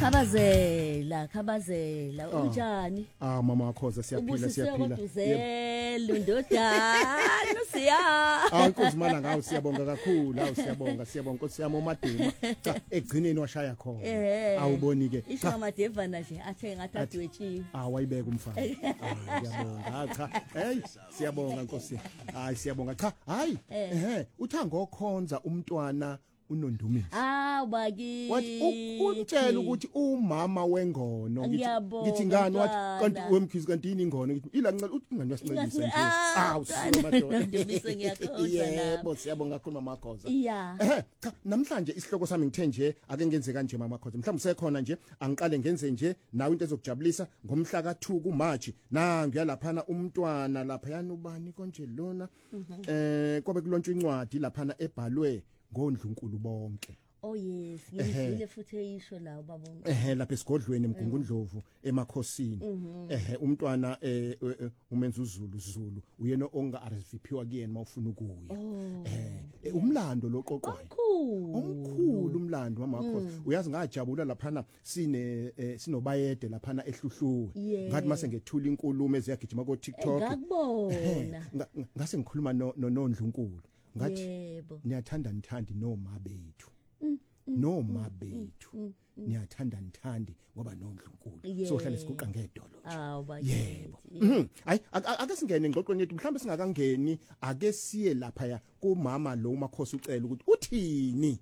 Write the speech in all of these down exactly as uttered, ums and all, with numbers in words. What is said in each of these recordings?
Khabazela, khabazela, unjani? Ah mama Khoza siyaphila siyaphila. Ubusisiyakuduzela undodana siya. Ah Nkosi mana ngawo siyabonga kakhulu, awu siyabonga siyabonga Nkosi yami uMaduma. Cha egcineni washaya khona. Awuboni ke. Isho amadevana nje athe ngathi adwetshiwe. Ah wayibeka umfana. Ah ngiyabonga cha. Hey siyabonga Nkosi. Hayi siyabonga cha. Hayi ehe uthanga okhonza umntwana uNondumisi. Ah baki. Wathi untshela ukuthi umama wengono ngithi ngani wathi kanti wemkhizi kanti yini ingono ngithi ila ncela uthi ingane yasincelisa nje. Ah usile madoda. Ndumisi ngiyakhoza na. Yebo siyabonga kakhulu mama Khoza. Yeah. Eh cha namhlanje isihloko sami ngithe nje ake ngenze kanje mama Khoza. Mhlawumbe usekhona nje angiqale ngenze nje nawe into ezokujabulisa ngomhla ka two kuMarch. Na ngiyalaphana umntwana lapha yana ubani konje lona. Eh kwabe kulontshwa incwadi laphana ebhalwe ngoNdlunkulu bonke. Oh yes, ngizile futhi eyisho la ubaba. Ehe lapha esigodlweni eMgungundlovu emakhosini. Ehe umntwana eh umenza uZulu Zulu uyena onga R S V P wa kuyena mawufuna ukuya. Eh umlando loqoqwayo. Omkhulu umlando mama wakho. Uyazi ngajabula laphana sine sinobayede laphana ehluhluwe. Ngathi mase ngethula inkulumo eziyagijima ko TikTok. Ngakubona. Ngase ngikhuluma noNdlunkulu. Ngathi yebo niyathanda nithandi noma bethu noma bethu niyathanda nithandi ngoba noNdlunkulu sohlala siguqa ngedolo awu ba yebo hayi ake singene ngxoxweni yethu mhlawumbe singakangeni ake siye lapha ya kumama lo uMakhosi ucela ukuthi uthini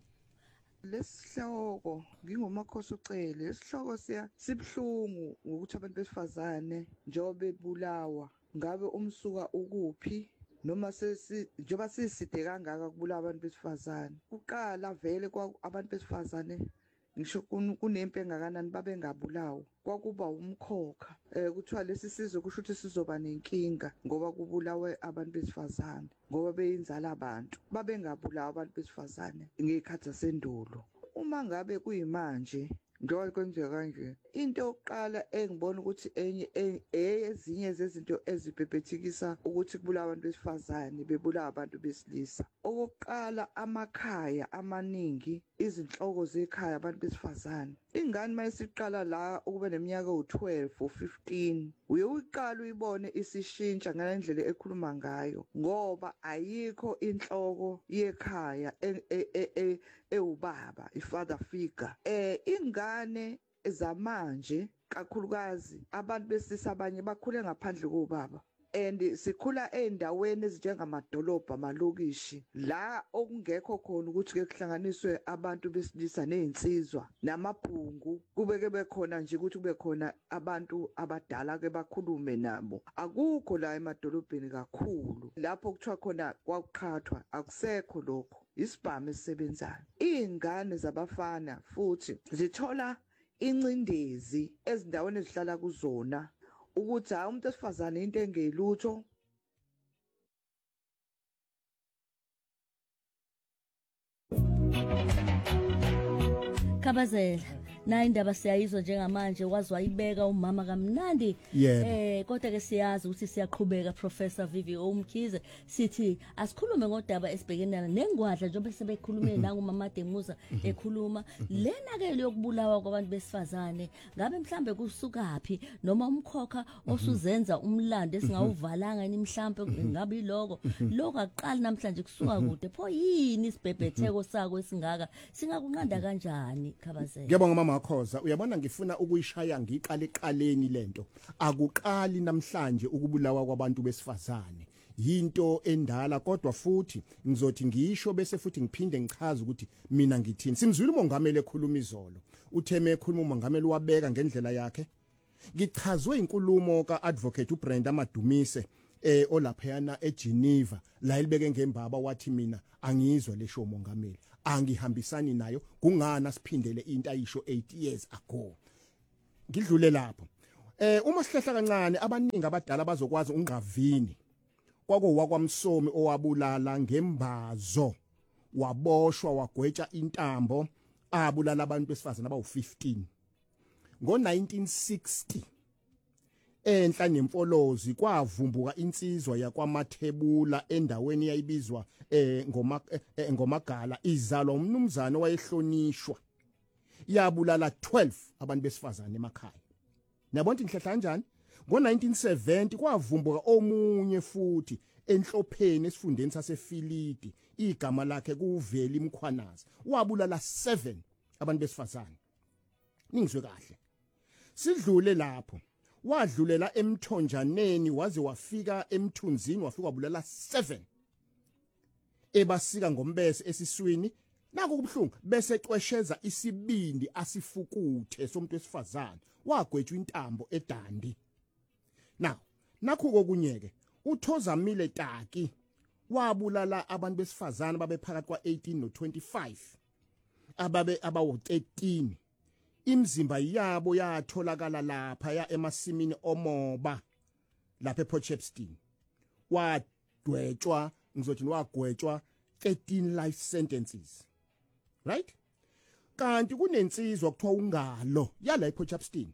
lesihloko nginguMakhosi ucele lesihloko siya sibhlungu ukuthi abantu besifazane njobe bebulawa ngabe umsuka ukuphi noma sesi njoba siside kangaka kubula abantu besifazane uqala vele kwa abantu besifazane ngisho kunempi engakanani babe ngabulawo kwakuba umkhokha eh kuthiwa lesi sizwe kusho ukuthi sizoba nenkinga ngoba kubulawe abantu besifazane ngoba beyinzala abantu babe ngabulawo abantu besifazane ngekhathi zasendulo uma ngabe kuyimanje njengoba kwenzeka kanje into yokuqala engibona ukuthi enye ezinye zezinto ezibhebhethikisa ukuthi kubulawa abantu besifazane bebulawa abantu besilisa okokuqala amakhaya amaningi izinhloko zekhaya abantu besifazane ingane mayisiqala la ukuba neminyaka u twelve u fifteen uye uyiqala uyibone isishintsha ngalendlela ekhuluma ngayo ngoba ayikho inhloko yekhaya ewubaba ifather figure eh ingane zamanje kakhulukazi abantu besilisa abanye bakhule ngaphandle kobaba and sikhula endaweni ezinjengamadolobha amalokishi la okungekho khona ukuthi ke kuhlanganiswe abantu besilisa nezinsizwa namabhungu kubeke bekhona nje ukuthi kube khona abantu abadala ke bakhulume nabo akukho la emadolobheni kakhulu lapho kuthiwa khona kwakuqhathwa akusekho lokho isibhamu esisebenzayo ingane zabafana futhi zithola incindezi ezindaweni ezihlala kuzona ukuthi hayi umuntu esifazane into engelutho Khabazela na indaba siyayizwa njengamanje wazi wayibeka umama kamnandi eh kodwa ke siyazi ukuthi siyaqhubeka Professor Vivi Omkhize sithi asikhulume ngodaba esibhekenana nengwadla njengoba sebekhulumile nangumama Demuza ekhuluma lena ke lokubulawa kwabantu besifazane ngabe mhlambe kusukapi noma umkhokha osuzenza umlando esingawuvalanga ni mhlambe ngabe iloko lokho aqala namhlanje kusuka kude pho yini isibhebhetheko sako esingaka singakunqanda kanjani Khabazela ngiyabonga Makhoza uyabona ngifuna ukuyishaya ngiqale eqaleni lento akuqali namhlanje ukubulawa kwabantu besifazane yinto endala kodwa futhi ngizothi ngisho bese futhi ngiphinde ngichaza ukuthi mina ngithini simzwile umongameli ekhuluma izolo utheme ekhuluma umongameli wabeka ngendlela yakhe ngichazwe inkulumo kaadvocate uBrenda Madumise eh olaphayana eGeneva la ilibeke ngembaba wathi mina angizwe lesho umongameli angihambisani nayo kungana siphindele into ayisho eight years ago ngidlule lapho eh uma sihlehla kancane abaningi abadala bazokwazi ungqavini kwako wakwamsomi owabulala ngembazo waboshwa wagwetsha intambo abulala abantu besifazana abawu fifteen ngo nineteen sixty enhla nemfolozi kwavumbuka insizwa yakwamathebula endaweni yayibizwa eh ngoma ngomagala izalwa umnumzana wayehlonishwa yabulala twelve abantu besifazane emakhaya. Niyabona inhlahla kanjani? Ngo nineteen seventy kwavumbuka omunye futhi enhlopheni esifundeni saseFilidi, igama lakhe kuVeli Mkhwanazi, wabulala seven abantu besifazane. Ningizwe kahle. Sidlule lapho. Wadlulela emthonjaneni waze wafika emthunzini wafika wabulala seven. Ebasika ngombese esiswini naku kubhlungu bese ecwesheza isibindi asifukuthe somuntu wesifazane wagwetshwa intambo eDandi. Now nakho kokunyeke uThozamile Taki wabulala abantu besifazane babe phakathi kwa eighteen no twenty-five ababe abawu thirteen. Imzimba yabo yatholakala lapha ya emasimini omoba lapha ePotchefstroom. Wadwetshwa ngizothi wagwetshwa thirteen life sentences. Right? Kanti kunensizwa kuthiwa ungalo yala ePotchefstroom.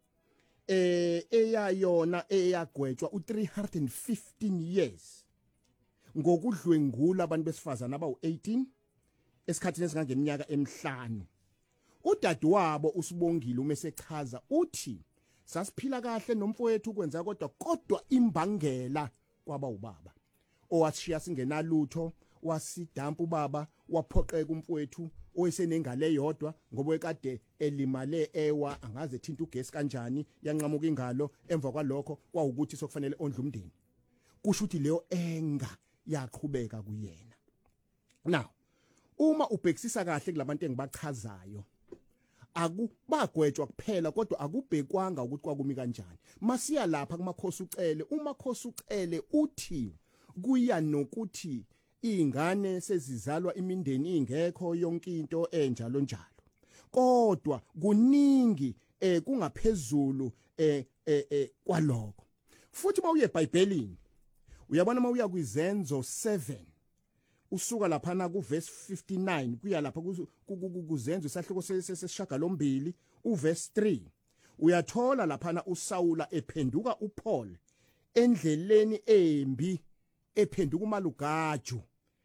Eh eyayona eyagwetshwa u three hundred fifteen years ngokudlwengula abantu besifazana abawu eighteen esikhathini esingangeminyaka emihlanu. Udadewabo uSibongile umesechaza uthi sasiphila kahle nomfowethu ukwenza kodwa kodwa imbangela kwaba ubaba owashiya singenalutho wasidampa ubaba waphoqeka umfowethu oyesenengale eyodwa ngoba ekade elimale ewa angaze ethinta ugesi kanjani yanqamuka ingalo emva kwalokho kwaukuthi sokufanele ondla umndeni. Kusho ukuthi leyo enga yaqhubeka kuyena. Now uma ubhekisisa kahle kulabantu engibachazayo akubagwetshwa kuphela kodwa akubhekwanga ukuthi kwakumi kanjani. Masiya lapha kumakhosi ucele, umakhosi ucele uthi kuya nokuthi ingane sezizalwa imindeni ingekho yonke into enjalo njalo. Kodwa kuningi eh kungaphezulu eh eh kwaloko. Futhi mawuye eBhayibhelini uyabona mawuya kwizenzo seven usuka lapha na ku verse fifty-nine kuya lapha kuzenzo isahloko sesishagalombili u verse three uyathola lapha na uSawula ephenduka uPaul endleleni embi ephenduka uMalugaju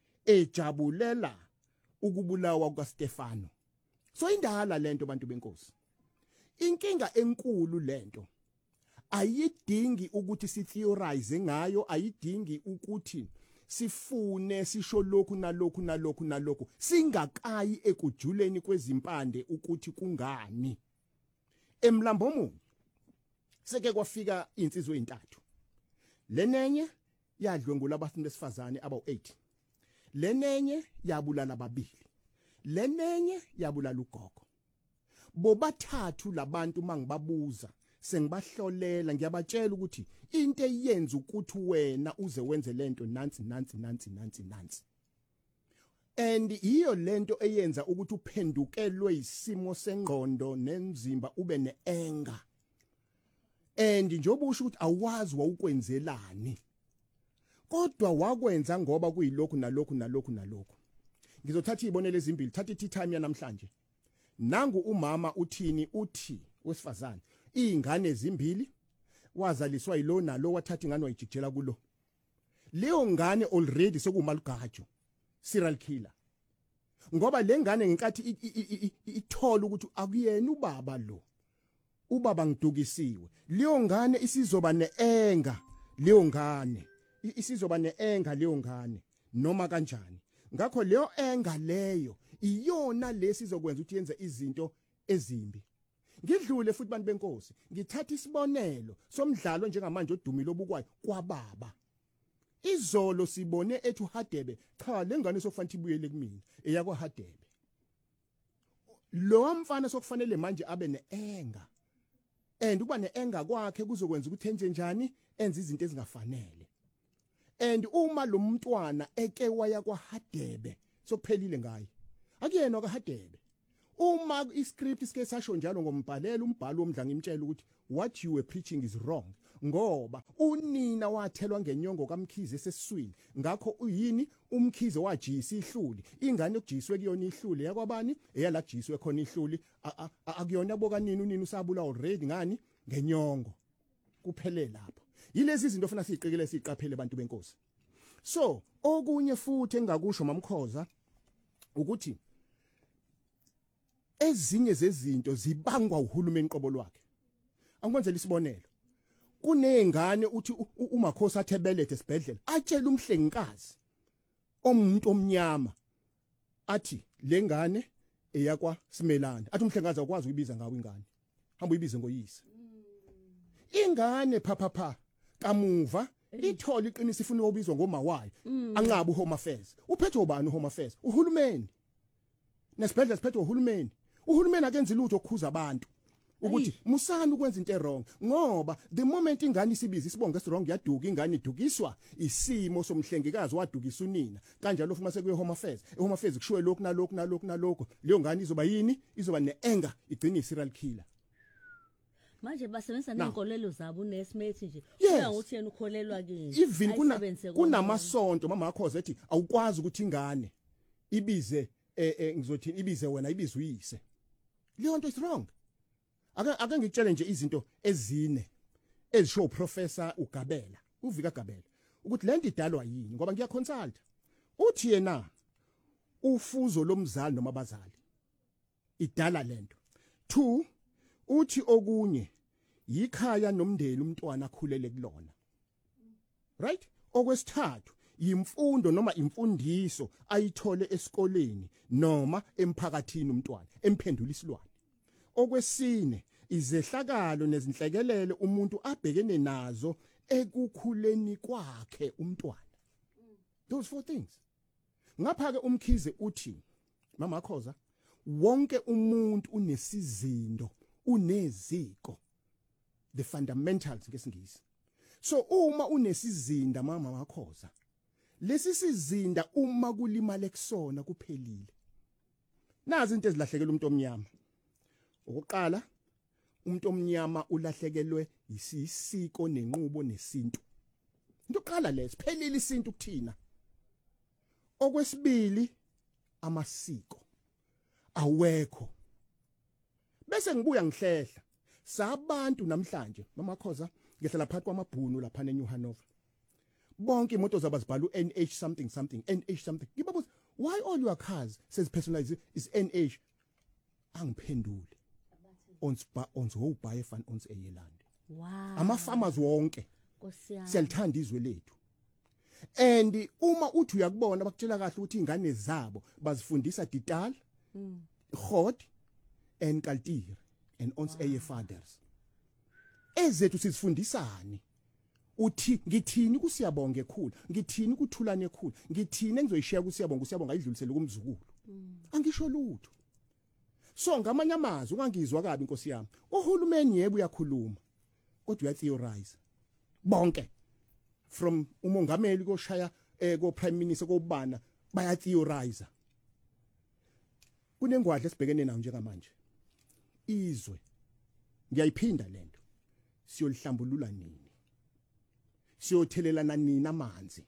ejabulela ukubulawa kukaStefano. So indala lento bantu benkosi. Inkinga enkulu lento ayidingi ukuthi si theorize ngayo, ayidingi ukuthi sifune sisho lokhu nalokhu nalokhu nalokhu singakayi ekujuleni kwezimpande ukuthi kungani. Emlambo omunye seke kwafika insizwe ezintathu. Lenenye yadlwengula abafundi besifazane abawu eight. Lenenye yabulala ababili. Lenenye yabulala ugogo. Bobathathu labantu mangibabuza sengibahlolela ngiyabatshela ukuthi into eyenza ukuthi wena uze wenze lento nansi nansi nansi nansi nansi. And iyo lento eyenza ukuthi uphendukelwe isimo sengqondo nemzimba ube neenga. And njengoba usho ukuthi awazi wawukwenzelani. Kodwa wakwenza ngoba kuyilokhu nalokhu nalokhu nalokhu. Ngizothatha izibonelo ezimbili, thatha ithi time yanamhlanje. Nangu umama uthini uthi wesifazane ingane ezimbili wazaliswa yilo nalo wathatha ingane wayijikjela kulo. Leyo ngane already sekumalugaju serial killer. Ngoba lengane ngenkathi ithola ukuthi akuyena ubaba lo. Ubaba ngidukisiwe. Leyo ngane isizoba neenga leyo ngane. Isizoba neenga leyo ngane noma kanjani. Ngakho leyo enga leyo iyona lesizokwenza ukuthi yenze izinto ezimbi. Ngidlule futhi bantu benkosi ngithatha isibonelo somdlalo njengamanje odumile obukwayo kwababa. Izolo sibone ethu Hadebe cha lengane sokufanele ibuyele kumina eyakwa Hadebe. Lo mfana sokufanele manje abe neenga. And ukuba neenga kwakhe kuzokwenza ukuthi enze njani enze izinto ezingafanele. And uma lo mntwana eke waya kwa Hadebe sokuphelile ngaye. Akuyena kaHadebe. Uma iscript sike sasho njalo ngombhalelo umbhalo womdla ngimtshela ukuthi what you were preaching is wrong ngoba unina wathelwa ngenyongo kaMkhize esesiswini ngakho uyini uMkhize wajisa ihluli ingane yokujiswe kuyona ihluli yakwabani eyalajiswe khona ihluli akuyona bokanini unina usabula already ngani ngenyongo kuphele lapho. Yilezi izinto ofuna siziqikele siqaphele abantu benkosi. So okunye futhi engakusho mamkhoza ukuthi ezinye zezinto zibangwa uhulumeni qobo lwakhe. Angikwenzela isibonelo. Kunengane uthi uMakhosi athe belethe esibhedlela atshela umhlengikazi omuntu omnyama athi lengane eyakwa Simelane athi umhlengikazi akwazi ukuyibiza ngawo ingane hamba uyibize ngoyise. Ingane phapha pha kamuva ithola iqinisa ifuna ukubizwa ngoma wayo angabe uHome Affairs uphethe ubani uHome Affairs uhulumeni nesibhedlela siphethe uhulumeni uhulumeni akenzi lutho okukhuza abantu ukuthi musani ukwenza into errong ngoba the moment ingane isibiza isibongo esirong yaduka ingane idukiswa isimo somhlengikazi wadukisa unina kanjalo futhi mase kuye Home Affairs eHome Affairs kushiwe lokhu nalokhu nalokhu nalokhu leyo ngane izoba yini izoba neanger igcina iserial killer. Manje basebenzisa nenkolelo zabo uNesmith nje Yes. ukuthi yena ukholelwa kini Even kuna kunamasonto mama Makhoza ethi awukwazi ukuthi ingane ibize eh, eh ngizothi ibize wena ibize uyise. Leyo nto is wrong. Ake ake ngitshele nje izinto ezine ezisho professor uGabela uvika Gabela ukuthi lento idalwa yini ngoba ngiya consult uthi yena ufuzo lomzali noma abazali idala lento. Two uthi okunye yikhaya nomndeni umntwana akhulele kulona. Right? Okwesithathu yimfundo noma imfundiso ayithole esikoleni noma emphakathini umntwana emphendula isilwane. Okwesine izehlakalo nezinhlekelele umuntu abhekene nazo ekukhuleni kwakhe umntwana. Those four things. Ngapha ke umkhize uthi mama Makhoza wonke umuntu unesizindo uneziko the fundamentals ngesingisi. So uma unesizinda mama Makhoza lesi sizinda uma kulimala kusona kuphelile. Nazi into ezilahlekela umuntu omnyama. Ukuqala umuntu omnyama ulahlekelwe isisiko nenqubo nesintu. Into oqala leso phelile isintu kuthina. Okwesibili amasiko awekho. Bese ngibuya ngihlehla sabantu namhlanje mama Makhoza ngehlala phakathi kwamabhunu lapha eNew Hanover. Bonke imoto zabazibhala uN H something something N H something. Ngibabuza why all your cars says personalized is N H angiphendule. Ons ba ons ho buy fan ons eyeland. Wow. Ama farmers wonke Nkosiyami. siyalithanda izwe lethu. And uma uthi uyakubona bakutshela kahle ukuthi ingane zabo bazifundisa dital, God and Kaltir and ons eye fathers. Ezethu sizifundisani. Uthi ngithini kusiyabonga ekhulu, ngithini kuthulane ekhulu, ngithini engizoyishiya kusiyabonga usiyabonga ayidlulisele kumzukulu. Angisho lutho. So ngamanye amazwi ungangizwa kabi inkosi yami. Uhulumeni yebo uyakhuluma. Kodwa uya theorize. Bonke from umongameli koshaya eh ko prime minister kobana baya theorize. Kunengwadla esibhekene nayo njengamanje. Izwe ngiyayiphinda lento. Siyolihlambulula nini? Siyothelelana nini amanzi?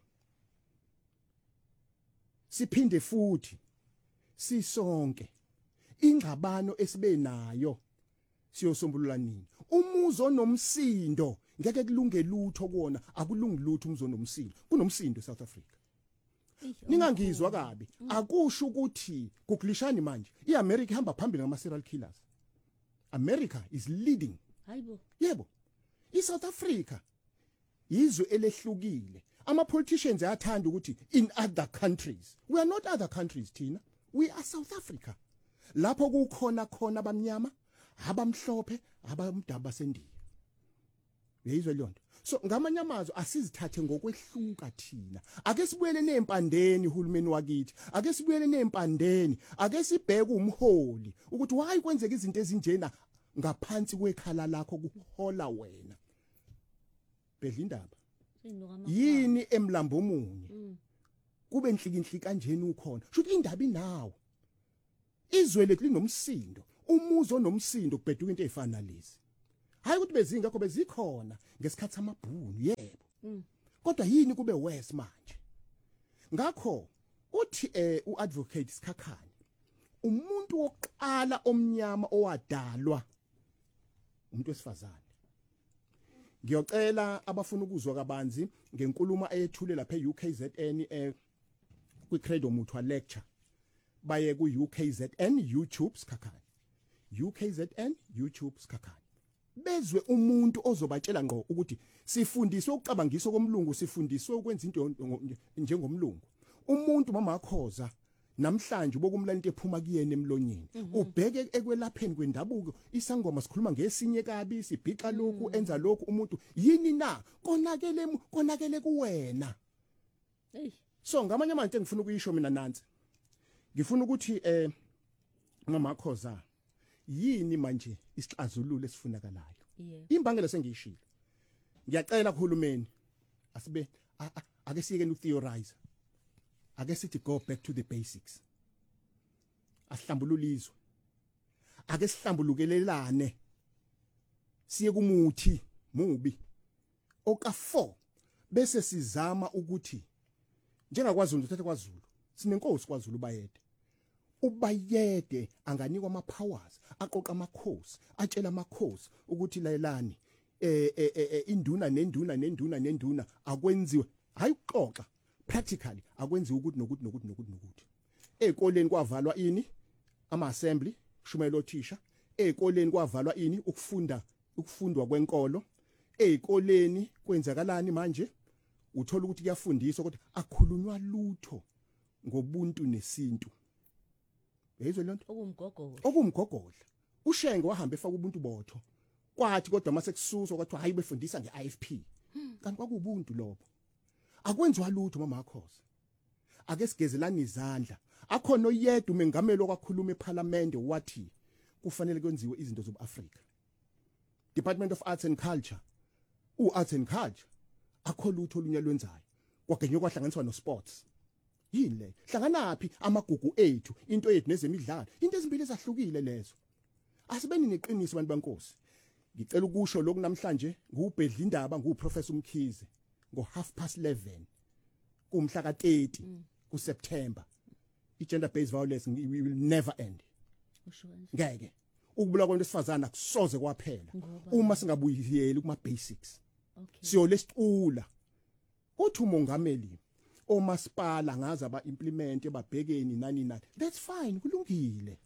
Siphinde futhi sisonke ingxabano esibe nayo siyosombulula nini? Umuzo nomsindo ngeke kulunge lutho kuona akulungi lutho umuzo nomsindo kunomsindo eSouth Africa. Ningangizwa kabi akusho ukuthi kuglishani manje iAmerica ihamba phambili ngama serial killers. America is leading. Hayibo. Yebo. iSouth Africa izwe elehlukile. Ama politicians ayathanda ukuthi in other countries. We are not other countries Tina. We are South Africa. Lapho kukhona khona abamnyama, abamhlophe, abamdaba sendiya. Uyizwe lonto. So ngamanye amazwi asizithathe ngokwehluka thina. Ake sibuyele nempandeni uhulumeni wakithi. Ake sibuyele nempandeni. Ake sibheke umholi ukuthi why kwenzeka izinto ezinjena ngaphansi kwekhala lakho kuhola wena. Bedla indaba. Yini emlambo omunye? Kube nhlikinhli kanjeni ukhona. Shuthi indaba inawo. Izwe lethu linomsindo. Umuzo nomsindo kubheduka into ezifana nalezi. Hayi ukuthi bezinga kho bezikhona ngesikhathi samabhunu yebo. Kodwa yini kube worse manje? Ngakho uthi eh uadvocate Sikhakhane umuntu wokuqala omnyama owadalwa umuntu wesifazane. Ngiyocela abafuna ukuzwa kabanzi ngenkulumo ayethule lapha eU K Z N eh kwi Credo Muthwa lecture baye ku U K Z N YouTube Sikhakhane. U K Z N YouTube Skakani bezwe umuntu ozobatshela ngqo ukuthi sifundiswe ukucabangisa komlungu sifundiswe ukwenza into njengomlungu umuntu mama akhoza namhlanje bokumlalento ephuma kuyena emlonyeni ubheke ekwelapheni kwendabuko isangoma sikhuluma ngesinye kabi sibhiqa lokhu enza lokhu umuntu yini na konakele konakele kuwena hey so ngamanye amanje ngifuna ukuyisho mina nansi ngifuna ukuthi eh mama akhoza yini manje isixazululo esifunakalayo yeah imbangela sengiyishilo ngiyacela kuhulumeni asibe ake sike no theorize ake sithi go back to the basics asihlambululizwe ake sihlambulukelelane siye kumuthi mubi oka four bese sizama ukuthi njengakwaZulu uthathe kwaZulu sinenkosi kwaZulu bayede ubayede anganikwa ama powers aqoqa amakhosi atshela amakhosi ukuthi layelani eh eh induna nenduna nenduna nenduna akwenziwe hayi ukuxoxa practically akwenziwe ukuthi nokuthi nokuthi nokuthi nokuthi ezikoleni kwavalwa ini ama assembly shumela othisha ezikoleni kwavalwa ini ukufunda ukufundwa kwenkolo ezikoleni kwenzakalani manje uthola ukuthi kuyafundiswa kodwa akhulunywa lutho ngobuntu nesintu yezwe lonto okumgogodla okumgogodla ushenge wahamba efaka ubuntu botho kwathi kodwa mase kususwa kwathi hayi befundisa ngeI F P kanti kwakubuntu lobo akwenziwa lutho mama akhoza ake sigezelana izandla akhona oyedwa umengamelo kwakhuluma eParliament wathi kufanele kwenziwe izinto zobuAfrika Department of Arts and Culture uArts and Culture akho lutho olunya lwenzayo kwagenye kwahlanganiswa no sports yini le hlanganaphi amagugu ethu into yethu nezemidlalo into ezimbili ezahlukile lezo asibeni neqiniso abantu bankosi ngicela ukusho lokhu namhlanje ngubhedla indaba nguprofessor Mkhize ngo half past eleven kumhla ka thirty ku September igender based violence will never end ngeke ukubula kwabantu besifazana kusoze kwaphela uma singabuyiyeli kuma basics okay siyolesicula uthi umongameli omasipala ngaza ba implement ebabhekeni nani nani that's fine kulungile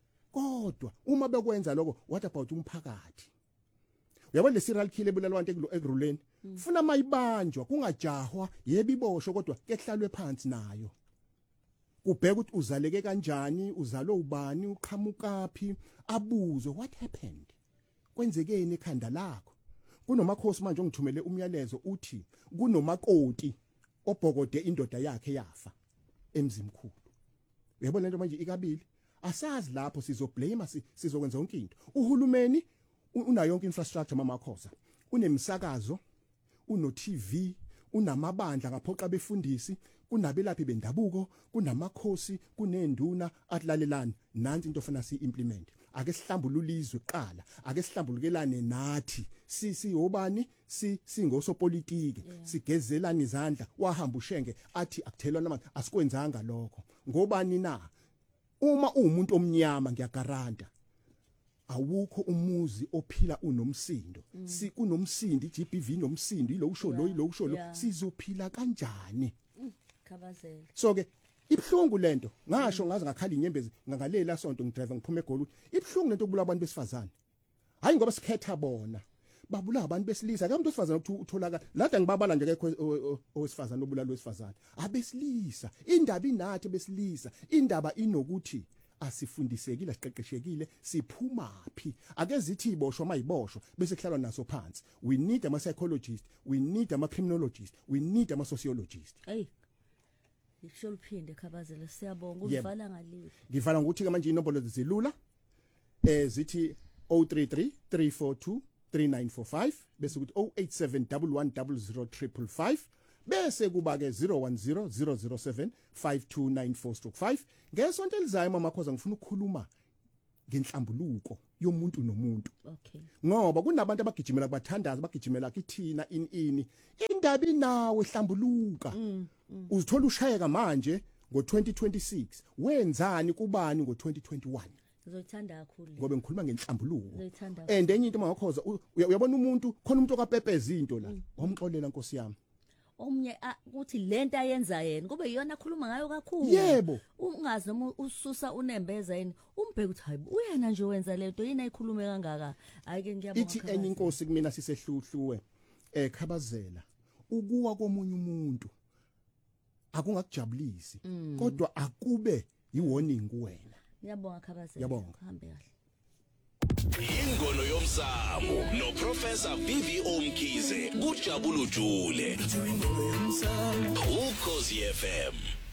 kodwa uma bekwenza lokho what about umphakathi uyabona le serial killer ebulalwantu ekuruleni ufuna mayibanjwa kungajahwa yebo ibosho kodwa kehlalwe phansi nayo kubheka ukuthi uzaleke kanjani uzalo ubani uqhamukaphi abuzwe what happened kwenzekeni ekhanda lakho kunomakhosi manje ongithumele umyalezo uthi kunomakoti obhokode indoda yakhe yafa emzimkhulu uyabona lento manje ikabili asazi lapho sizoblame sizokwenza yonke into uhulumeni unayo yonke infrastructure mama akhoza unemsakazo uno T V unamabandla ngaphoqa befundisi kunabelaphi bendabuko kunamakhosi kunenduna atlalelana nansi into ofuna si implement ake sihlambululizwe qala ake sihlambulukelane nathi sisi obani si singosopolitiki sigezelana izandla wahamba ushenge athi akuthelwana manje asikwenzanga lokho ngobani na uma umuntu omnyama ngiyagaranta awukho umuzi ophila unomsindo si kunomsindi G B V nomsindi lo usho lo lo usho lo sizophila kanjani khabazela so ke ibhlungu lento ngasho ngaze ngakhala inyembezi ngangalela sonto ngidrive ngiphuma eGoli ibhlungu lento kubula abantu besifazane hayi ngoba sikhetha bona babula abantu besilisa ke umuntu wesifazane ukuthi utholakala lada ngibabala nje kekho owesifazane obulalo wesifazane abesilisa indaba inathi besilisa indaba inokuthi asifundisekile siqeqeshekile siphumaphi ake zithi iboshwa mayiboshwa bese kuhlalwa naso phansi we need ama psychologists we need ama criminologists we need ama sociologists hey isho liphinde khabazela siyabonga uzivala ngaliwe ngivala ngokuthi ke manje inombolo zilula eh zithi zero three three three four two three nine four five bese ukuthi zero eight seven one one zero zero five five bese kuba ke zero one zero zero zero seven five two nine four stroke five ngesonto elizayo mama Khoza ngifuna ukukhuluma ngenhlambuluko yomuntu nomuntu okay ngoba kunabantu abagijimela kubathandaza bagijimela kithina in ini indaba inawe hlambuluka mm, mm. uzithola ushayeka manje ngo twenty twenty-six wenzani kubani ngo twenty twenty-one ngizothanda kakhulu ngoba ngikhuluma ngenhlambuluko ngizothanda and enye into mangakhoza uyabona umuntu khona umuntu okapepeza into la wamxolela Nkosi yami omnye ukuthi lento ayenza yena kube iyona akhuluma ngayo kakhulu yebo ungazi noma ususa unembeza yini umbheke ukuthi hayi uyena nje wenza lento yini ayikhulume kangaka hayi ke ngiyabonga ithi enye inkosi kumina sisehluhluwe eh Khabazela ukuwa komunye umuntu akungakujabulisi kodwa akube yiwarning kuwena ngiyabonga Khabazela Ngiyabonga. hambe kahle Ingono yomsamo no Professor Vivi Omkhize kujabula ujule ukhozi F M.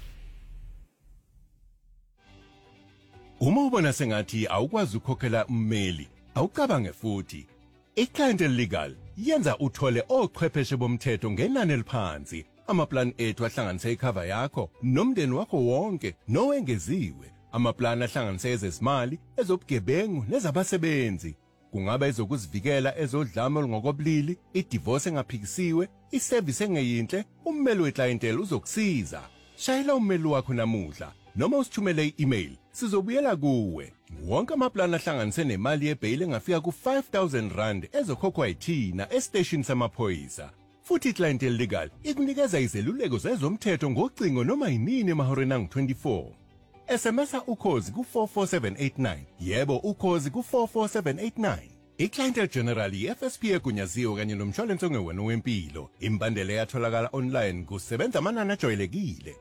Uma ubona sengathi awukwazi ukukhokhela ummeli awucabange futhi iClientele Legal yenza uthole ochwepheshe bomthetho ngenani eliphansi amaplan ethu ahlanganise icover yakho nomndeni wakho wonke nowengeziwe amaplan ahlanganise ezezimali ezobugebengu nezabasebenzi kungaba ezokuzivikela ezodlame olungokobulili idivorce engaphikisiwe iservice engeyinhle ummeli weClientele uzokusiza shayela ummeli wakho namuhla noma usithumele i-email sizobuyela kuwe wonke amaplan ahlanganise nemali yebail engafika ku five thousand rand ezokhokhwa yithina estation samaphoyisa futhi iClientele Legal ikunikeza izeluleko zezomthetho ngocingo noma yinini emahoreni angu twenty-four S M S ukhozi ku four four seven eight nine yebo ukhozi ku four four seven eight nine iClientele General i-F S P egunyaziwe kanye nomshwalense ongewena wempilo imbandela yatholakala online kusebenza amanani ajwayelekile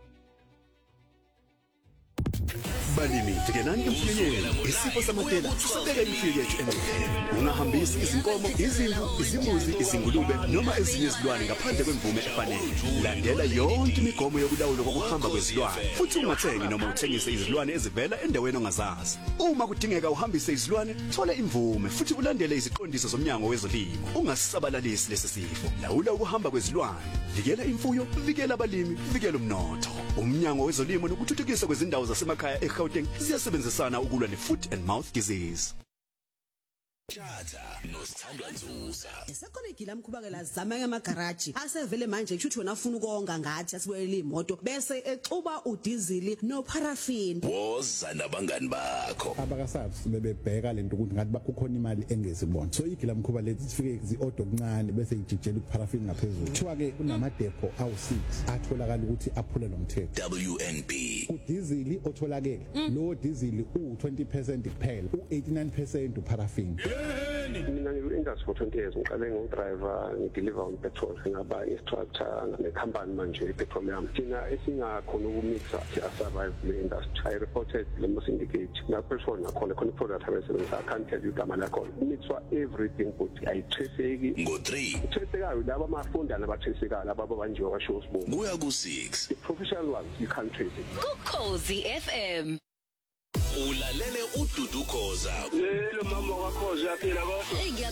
Balimi thikenani imfuyo yenu isifo samatela sisabeka imfuyo yethu engcupheni ungahambisi izinkomo izimvu izimbuzi izingulube noma ezinye izilwane ngaphandle kwemvume efanele landela yonke imigomo yokulawula kokuhamba kwezilwane futhi ungathengi noma uthengise izilwane ezivela endaweni ongazazi uma kudingeka uhambise izilwane thola imvume futhi ulandele iziqondiso zomnyango wezolimo ungasisabalalisi lesi sifo lawula ukuhamba kwezilwane vikela imfuyo vikela abalimi vikela umnotho umnyango wezolimo nokuthuthukiswa kwezindawo zasemakhaya eGauteng siyasebenzisana ukulwa ne-foot and mouth disease. Tjata nosithandwa Nzuza. Esekonegila mkhubakela zama ngamagaraji asevele manje kushuthi wena ufuna ukonga ngathi asiwele imoto bese exuba udizili no paraffin. Woza nabangani bakho. Abakasazi sebebheka lento ukuthi ngathi kukhona imali engezibona. So igila mkhuba lethi sifike zi-order okuncane bese ijijela uparafin ngaphezulu. Kuthiwa ke kunamadepo awu six atholakala ukuthi aphule lomthetho. W N B. Udizili otholakele lo dizili u twenty percent kuphela u eighty-nine percent uparafin. Mina ngiku-industry for twenty years ngiqale ngiwu-driver ngideliver on petrol ngaba instructor nekhampani manje ipetroleum thina esingakhona ukumixa si-survive le industry I reported le syndicate ngapetrol nakhona khona i-product abesebenzisa I can't tell you igama lakhona mixwa everything but ayithreseki ngo-three thresekayo laba amafunda nabathresekayo laba abanjiwa kwasho sibongo kuya ku-six the professional ones you can't trace it Ukhozi F M ulalele uDudu Khoza yelo mama wakhoza yaphila kodwa Hey